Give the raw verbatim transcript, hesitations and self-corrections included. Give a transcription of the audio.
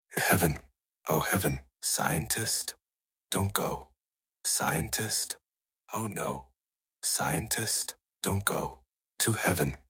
Heaven, oh heaven, scientist, don't go. Scientist, oh no. Scientist, don't go to heaven.